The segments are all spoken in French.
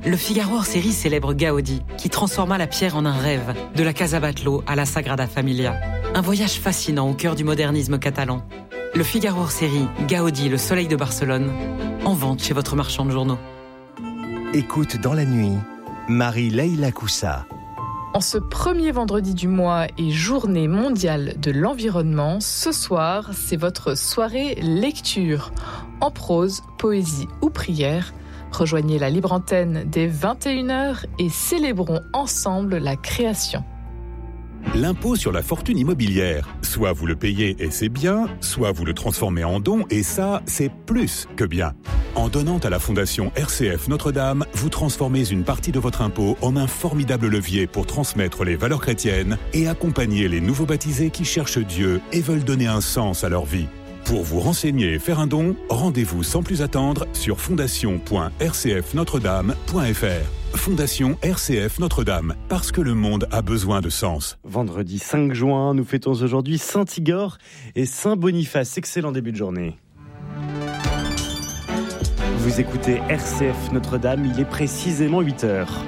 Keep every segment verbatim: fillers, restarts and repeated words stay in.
Le Figaro hors série célèbre Gaudi, qui transforma la pierre en un rêve, de la Casa Batlló à la Sagrada Familia. Un voyage fascinant au cœur du modernisme catalan. Le Figaro hors série, Gaudi, le soleil de Barcelone, en vente chez votre marchand de journaux. Écoute dans la nuit, Marie-Leila Coussa. En ce premier vendredi du mois et journée mondiale de l'environnement, ce soir, c'est votre soirée lecture. En prose, poésie ou prière, rejoignez la libre antenne dès vingt et une heures et célébrons ensemble la création. L'impôt sur la fortune immobilière. Soit vous le payez et c'est bien, soit vous le transformez en don et ça, c'est plus que bien. En donnant à la Fondation R C F Notre-Dame, vous transformez une partie de votre impôt en un formidable levier pour transmettre les valeurs chrétiennes et accompagner les nouveaux baptisés qui cherchent Dieu et veulent donner un sens à leur vie. Pour vous renseigner et faire un don, rendez-vous sans plus attendre sur fondation point r c f notre dame point f r. Fondation R C F Notre-Dame, parce que le monde a besoin de sens. Vendredi cinq juin, nous fêtons aujourd'hui Saint-Igor et Saint-Boniface. Excellent début de journée. Vous écoutez R C F Notre-Dame, il est précisément huit heures.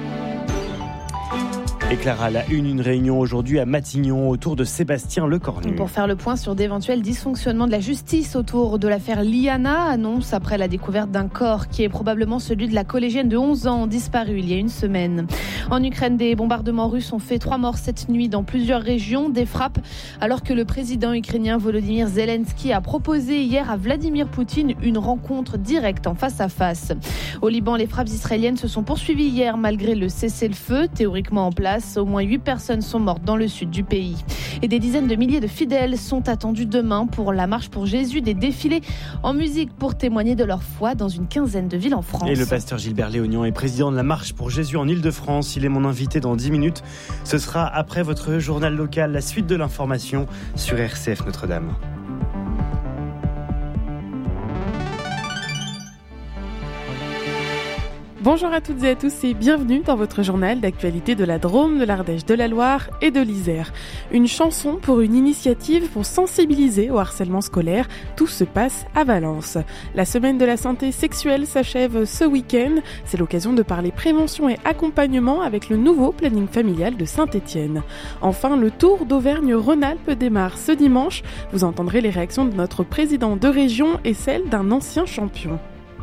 Et Clara, la une, une réunion aujourd'hui à Matignon autour de Sébastien Lecornu. Pour faire le point sur d'éventuels dysfonctionnements de la justice autour de l'affaire Liana, annonce après la découverte d'un corps qui est probablement celui de la collégienne de onze ans disparue il y a une semaine. En Ukraine, des bombardements russes ont fait trois morts cette nuit dans plusieurs régions, des frappes, alors que le président ukrainien Volodymyr Zelensky a proposé hier à Vladimir Poutine une rencontre directe en face à face. Au Liban, les frappes israéliennes se sont poursuivies hier malgré le cessez-le-feu théoriquement en place. Au moins huit personnes sont mortes dans le sud du pays. Et des dizaines de milliers de fidèles sont attendus demain pour la marche pour Jésus, des défilés en musique pour témoigner de leur foi dans une quinzaine de villes en France. Et le pasteur Gilbert Léognan est président de la marche pour Jésus en Ile-de-France. Il est mon invité dans dix minutes. Ce sera après votre journal local, la suite de l'information sur R C F Notre-Dame. Bonjour à toutes et à tous et bienvenue dans votre journal d'actualité de la Drôme, de l'Ardèche, de la Loire et de l'Isère. Une chanson pour une initiative pour sensibiliser au harcèlement scolaire. Tout se passe à Valence. La semaine de la santé sexuelle s'achève ce week-end. C'est l'occasion de parler prévention et accompagnement avec le nouveau planning familial de Saint-Étienne. Enfin, le Tour d'Auvergne-Rhône-Alpes démarre ce dimanche. Vous entendrez les réactions de notre président de région et celles d'un ancien champion.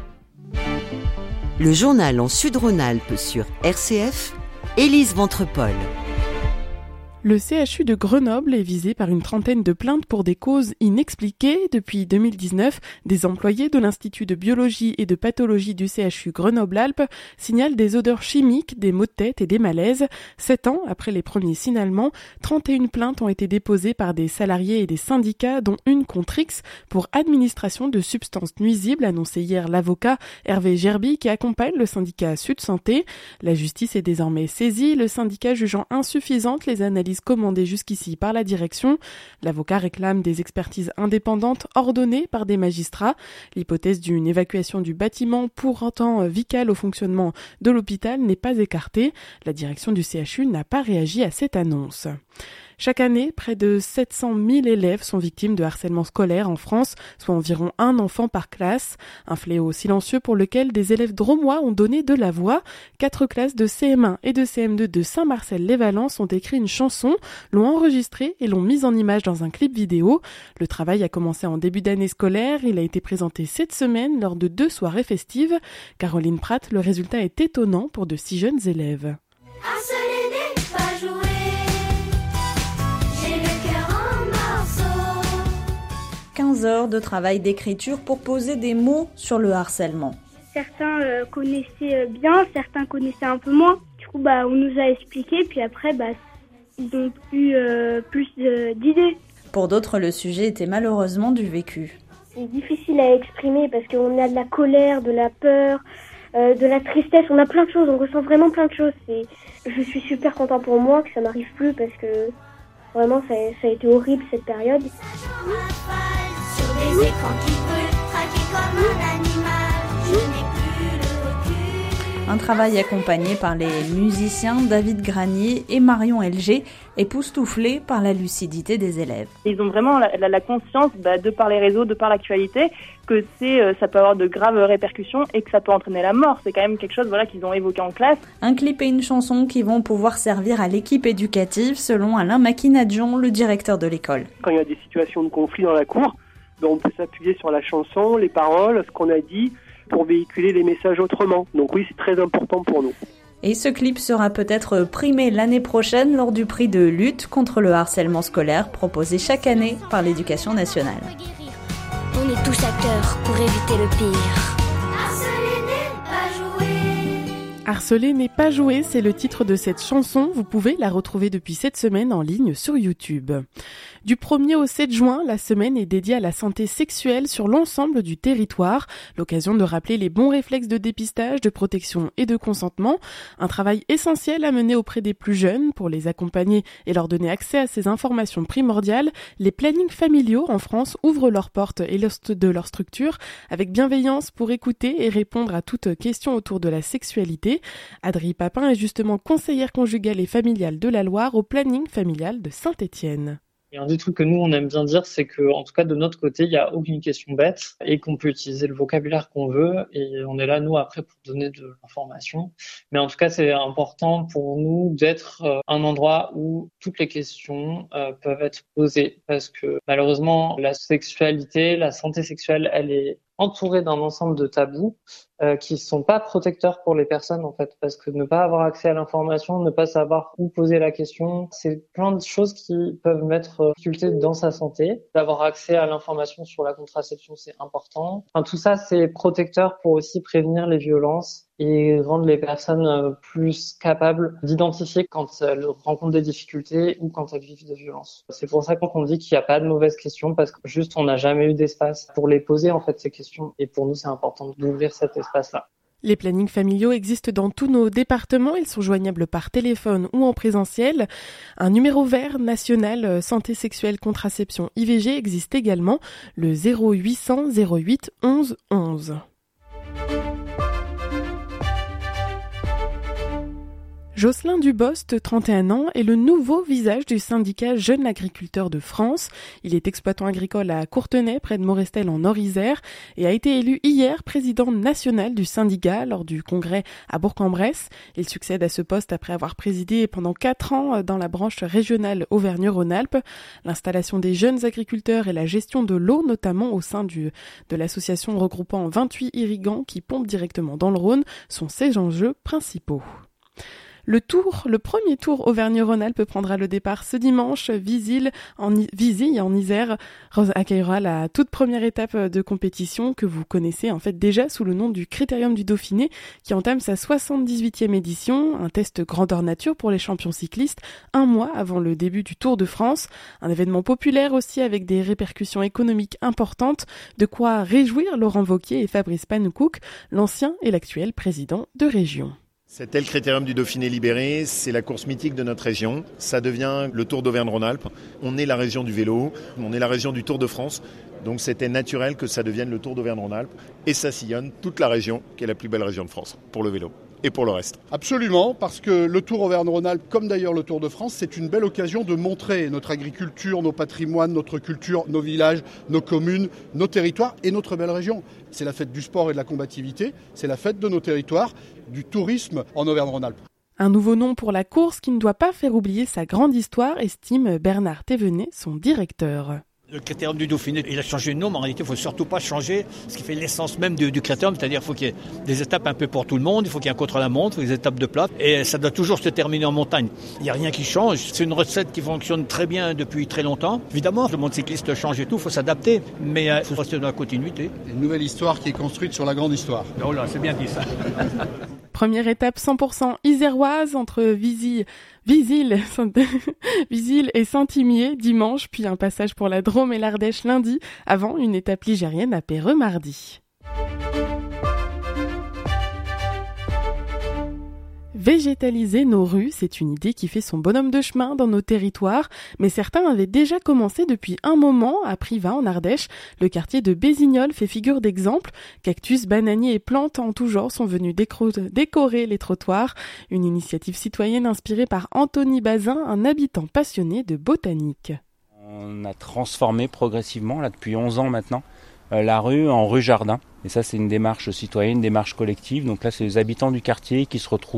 Le journal en Sud-Rhône-Alpes sur R C F, Élise Ventrepol. Le C H U de Grenoble est visé par une trentaine de plaintes pour des causes inexpliquées. Depuis deux mille dix-neuf, des employés de l'Institut de biologie et de pathologie du C H U Grenoble-Alpes signalent des odeurs chimiques, des maux de tête et des malaises. Sept ans après les premiers signalements, trente et une plaintes ont été déposées par des salariés et des syndicats, dont une contre X pour administration de substances nuisibles, annoncé hier l'avocat Hervé Gerby qui accompagne le syndicat Sud Santé. La justice est désormais saisie, le syndicat jugeant insuffisantes les analyses commandées jusqu'ici par la direction. L'avocat réclame des expertises indépendantes ordonnées par des magistrats. L'hypothèse d'une évacuation du bâtiment pour un temps vital au fonctionnement de l'hôpital n'est pas écartée. La direction du C H U n'a pas réagi à cette annonce. Chaque année, près de sept cent mille élèves sont victimes de harcèlement scolaire en France, soit environ un enfant par classe. Un fléau silencieux pour lequel des élèves drômois ont donné de la voix. Quatre classes de C M un et de C M deux de Saint-Marcel-les-Valences ont écrit une chanson, l'ont enregistrée et l'ont mise en image dans un clip vidéo. Le travail a commencé en début d'année scolaire. Il a été présenté cette semaine lors de deux soirées festives. Caroline Pratt, le résultat est étonnant pour de si jeunes élèves. quinze heures de travail d'écriture pour poser des mots sur le harcèlement. Certains euh, connaissaient bien, certains connaissaient un peu moins. Du coup, bah, on nous a expliqué, puis après, bah, ils ont eu euh, plus euh, d'idées. Pour d'autres, le sujet était malheureusement du vécu. C'est difficile à exprimer parce qu'on a de la colère, de la peur, euh, de la tristesse. On a plein de choses, on ressent vraiment plein de choses. C'est... Je suis super content pour moi que ça m'arrive plus parce que vraiment, ça, ça a été horrible cette période. Des écrans qui brûlent, traqués comme un animal, je n'ai plus le recul. Un travail accompagné par les musiciens David Granier et Marion Elger, époustouflés par la lucidité des élèves. Ils ont vraiment la, la, la conscience, bah, de par les réseaux, de par l'actualité, que c'est, euh, ça peut avoir de graves répercussions et que ça peut entraîner la mort. C'est quand même quelque chose voilà, qu'ils ont évoqué en classe. Un clip et une chanson qui vont pouvoir servir à l'équipe éducative, selon Alain Maquinadjon, le directeur de l'école. Quand il y a des situations de conflit dans la cour, ben on peut s'appuyer sur la chanson, les paroles, ce qu'on a dit, pour véhiculer les messages autrement. Donc oui, c'est très important pour nous. Et ce clip sera peut-être primé l'année prochaine lors du prix de lutte contre le harcèlement scolaire proposé chaque année par l'Éducation nationale. On est tous acteurs pour éviter le pire. Harceler n'est pas joué, c'est le titre de cette chanson. Vous pouvez la retrouver depuis cette semaine en ligne sur YouTube. Du premier au sept juin, la semaine est dédiée à la santé sexuelle sur l'ensemble du territoire. L'occasion de rappeler les bons réflexes de dépistage, de protection et de consentement. Un travail essentiel à mener auprès des plus jeunes pour les accompagner et leur donner accès à ces informations primordiales. Les plannings familiaux en France ouvrent leurs portes et de leur structure avec bienveillance pour écouter et répondre à toute question autour de la sexualité. Adrie Papin est justement conseillère conjugale et familiale de la Loire au planning familial de Saint-Étienne. Et un des trucs que nous, on aime bien dire, c'est que, en tout cas, de notre côté, il n'y a aucune question bête et qu'on peut utiliser le vocabulaire qu'on veut et on est là, nous, après, pour donner de l'information. Mais en tout cas, c'est important pour nous d'être euh, un endroit où toutes les questions euh, peuvent être posées parce que, malheureusement, la sexualité, la santé sexuelle, elle est entourée d'un ensemble de tabous euh, qui sont pas protecteurs pour les personnes en fait, parce que ne pas avoir accès à l'information, ne pas savoir où poser la question, c'est plein de choses qui peuvent mettre en difficulté dans sa santé. D'avoir accès à l'information sur la contraception, c'est important. Enfin, tout ça, c'est protecteur pour aussi prévenir les violences et rendre les personnes plus capables d'identifier quand elles rencontrent des difficultés ou quand elles vivent des violences. C'est pour ça qu'on dit qu'il n'y a pas de mauvaises questions, parce que juste on n'a jamais eu d'espace pour les poser en fait ces questions, et pour nous c'est important d'ouvrir cet espace-là. Les plannings familiaux existent dans tous nos départements. Ils sont joignables par téléphone ou en présentiel. Un numéro vert national santé sexuelle contraception I V G existe également, le zéro huit cents zéro huit onze onze. Jocelyn Dubost, trente et un ans, est le nouveau visage du syndicat Jeunes Agriculteurs de France. Il est exploitant agricole à Courtenay, près de Morestel en Nord-Isère, et a été élu hier président national du syndicat lors du congrès à Bourg-en-Bresse. Il succède à ce poste après avoir présidé pendant quatre ans dans la branche régionale Auvergne-Rhône-Alpes. L'installation des jeunes agriculteurs et la gestion de l'eau, notamment au sein du, de l'association regroupant vingt-huit irrigants qui pompent directement dans le Rhône, sont ses enjeux principaux. Le tour, le premier tour Auvergne-Rhône-Alpes prendra le départ ce dimanche. Vizille en, Vizille, en Isère, accueillera la toute première étape de compétition que vous connaissez en fait déjà sous le nom du Critérium du Dauphiné, qui entame sa soixante-dix-huitième édition, un test grandeur nature pour les champions cyclistes, un mois avant le début du Tour de France. Un événement populaire aussi avec des répercussions économiques importantes, de quoi réjouir Laurent Wauquiez et Fabrice Panoukouk, l'ancien et l'actuel président de région. C'était le Critérium du Dauphiné libéré, c'est la course mythique de notre région. Ça devient le Tour d'Auvergne-Rhône-Alpes. On est la région du vélo, on est la région du Tour de France. Donc c'était naturel que ça devienne le Tour d'Auvergne-Rhône-Alpes. Et ça sillonne toute la région, qui est la plus belle région de France, pour le vélo et pour le reste. Absolument, parce que le Tour Auvergne-Rhône-Alpes, comme d'ailleurs le Tour de France, c'est une belle occasion de montrer notre agriculture, nos patrimoines, notre culture, nos villages, nos communes, nos territoires et notre belle région. C'est la fête du sport et de la combativité, c'est la fête de nos territoires, du tourisme en Auvergne-Rhône-Alpes. Un nouveau nom pour la course qui ne doit pas faire oublier sa grande histoire, estime Bernard Thévenet, son directeur. Le Critérium du Dauphiné, il a changé de nom, mais en réalité, il ne faut surtout pas changer ce qui fait l'essence même du, du Critérium, c'est-à-dire qu'il faut qu'il y ait des étapes un peu pour tout le monde, il faut qu'il y ait un contre-la-montre, des étapes de plat, et ça doit toujours se terminer en montagne. Il n'y a rien qui change, c'est une recette qui fonctionne très bien depuis très longtemps. Évidemment, le monde cycliste change et tout, il faut s'adapter, mais il faut rester dans la continuité. Une nouvelle histoire qui est construite sur la grande histoire. Oh là, c'est bien dit ça. Première étape cent pour cent iséroise entre Vizille, Vizille, Vizille et Saint-Imier dimanche, puis un passage pour la Drôme et l'Ardèche lundi, avant une étape ligérienne à Péreux mardi. Végétaliser nos rues, c'est une idée qui fait son bonhomme de chemin dans nos territoires, mais certains avaient déjà commencé depuis un moment à Privas en Ardèche. Le quartier de Bézignolles fait figure d'exemple. Cactus, bananiers et plantes en tout genre sont venus décro- décorer les trottoirs. Une initiative citoyenne inspirée par Anthony Bazin, un habitant passionné de botanique. On a transformé progressivement, là depuis onze ans maintenant, euh, la rue en rue jardin. Et ça, c'est une démarche citoyenne, une démarche collective. Donc là, c'est les habitants du quartier qui se retrouvent